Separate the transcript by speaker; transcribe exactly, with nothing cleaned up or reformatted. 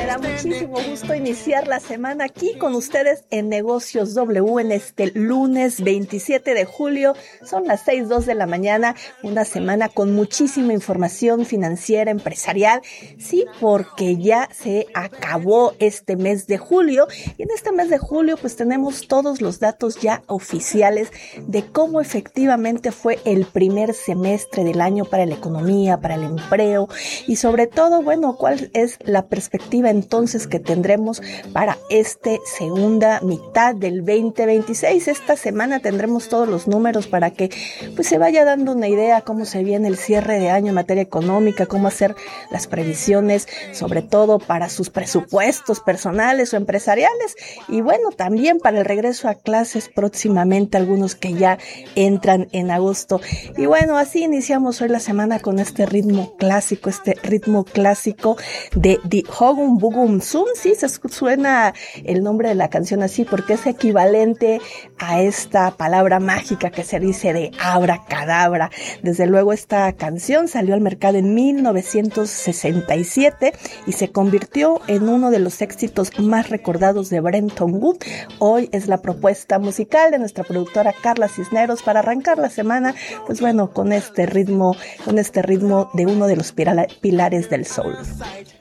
Speaker 1: da muchísimo gusto iniciar la semana aquí con ustedes en Negocios W en este lunes veintisiete de julio. Son las seis dos de la mañana, una semana con muchísima información financiera, empresarial. Sí, porque ya se acabó este mes de julio y en este mes de julio pues tenemos todos los datos ya oficiales de cómo efectivamente fue el primer semestre del año para la economía, para el empleo y sobre todo, bueno, cuál es la perspectiva entonces que tendremos para esta segunda mitad del veinte veintiséis. Esta semana tendremos todos los números para que pues se vaya dando una idea cómo se viene el cierre de año en materia económica, cómo hacer las previsiones, sobre todo para sus presupuestos personales o empresariales y bueno, también para el regreso a clases próximamente, algunos que ya entran en agosto. Y bueno, así iniciamos hoy la semana con este ritmo clásico, este ritmo clásico de The Hogum Bugum Sum. Sí, se suena el nombre de la canción así porque es equivalente a esta palabra mágica que se dice de abracadabra. Desde luego esta canción salió al mercado en mil novecientos sesenta y siete y se convirtió en uno de los éxitos más recordados de Brenton Wood. Hoy es la propuesta musical de nuestra productora Carla Cisneros para arrancar la semana, pues bueno, con este ritmo, con este ritmo de uno de los pilares del soul.